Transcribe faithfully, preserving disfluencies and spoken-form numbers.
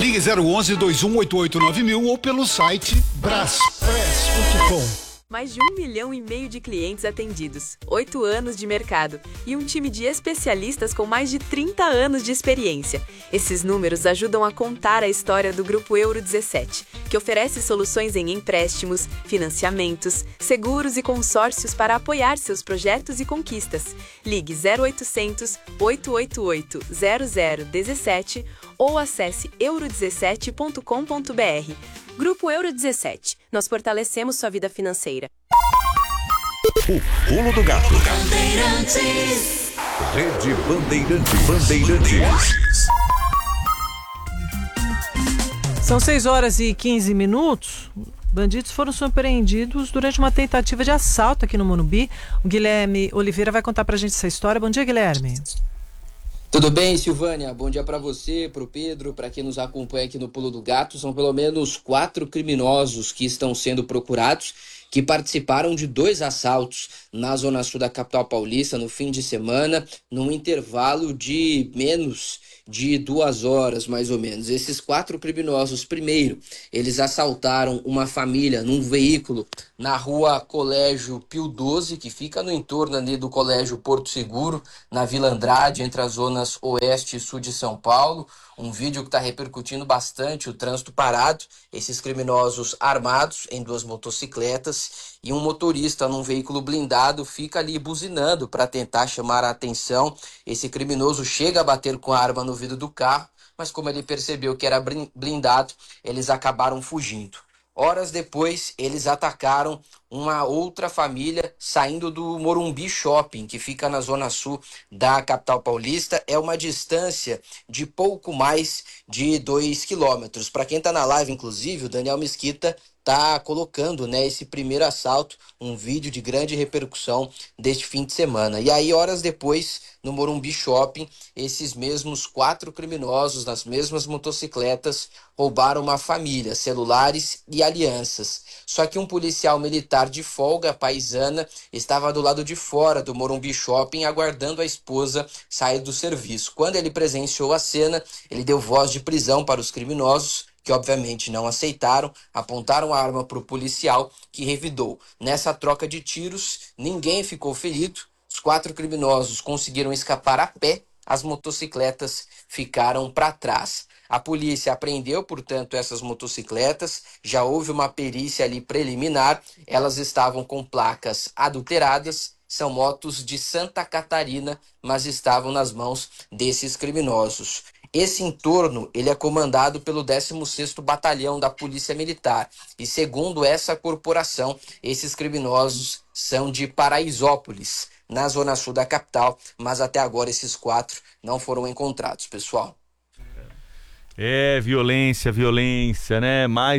Ligue zero onze, dois um oito oito nove mil ou pelo site braspress ponto com. Mais de um milhão e meio de clientes atendidos, oito anos de mercado e um time de especialistas com mais de trinta anos de experiência. Esses números ajudam a contar a história do Grupo Euro dezessete, que oferece soluções em empréstimos, financiamentos, seguros e consórcios para apoiar seus projetos e conquistas. Ligue zero oitocentos, oito oito oito, zero zero um sete ou acesse euro dezessete ponto com ponto br. Grupo Euro dezessete. Nós fortalecemos sua vida financeira. O Pulo do Gato. Bandeirantes. Rede Bandeirantes. Bandeirantes. São seis horas e quinze minutos. Bandidos foram surpreendidos durante uma tentativa de assalto aqui no Morumbi. O Guilherme Oliveira vai contar pra gente essa história. Bom dia, Guilherme. Tudo bem, Silvânia? Bom dia para você, para o Pedro, para quem nos acompanha aqui no Pulo do Gato. São pelo menos quatro criminosos que estão sendo procurados, que participaram de dois assaltos na zona sul da capital paulista no fim de semana, num intervalo de menos de duas horas, mais ou menos. Esses quatro criminosos, primeiro, eles assaltaram uma família num veículo na rua Colégio Pio doze, que fica no entorno ali do Colégio Porto Seguro, na Vila Andrade, entre as zonas oeste e sul de São Paulo. Um vídeo que está repercutindo bastante, o trânsito parado, esses criminosos armados em duas motocicletas e um motorista num veículo blindado fica ali buzinando para tentar chamar a atenção. Esse criminoso chega a bater com a arma no vidro do carro, mas como ele percebeu que era blindado, eles acabaram fugindo. Horas depois, eles atacaram uma outra família saindo do Morumbi Shopping, que fica na zona sul da capital paulista. É uma distância de pouco mais de dois quilômetros. Para quem está na live, inclusive, o Daniel Mesquita está colocando, né, esse primeiro assalto, um vídeo de grande repercussão deste fim de semana. E aí, horas depois, no Morumbi Shopping, esses mesmos quatro criminosos, nas mesmas motocicletas, roubaram uma família, celulares e alianças. Só que um policial militar de folga paisana estava do lado de fora do Morumbi Shopping aguardando a esposa sair do serviço. Quando ele presenciou a cena, ele deu voz de prisão para os criminosos, que obviamente não aceitaram, apontaram a arma para o policial, que revidou. Nessa troca de tiros, ninguém ficou ferido. Os quatro criminosos conseguiram escapar a pé, as motocicletas ficaram para trás. A polícia apreendeu, portanto, essas motocicletas, já houve uma perícia ali preliminar, elas estavam com placas adulteradas, são motos de Santa Catarina, mas estavam nas mãos desses criminosos. Esse entorno ele é comandado pelo décimo sexto Batalhão da Polícia Militar e, segundo essa corporação, esses criminosos são de Paraisópolis, na zona sul da capital, mas até agora esses quatro não foram encontrados, pessoal. É, violência, violência, né? Mais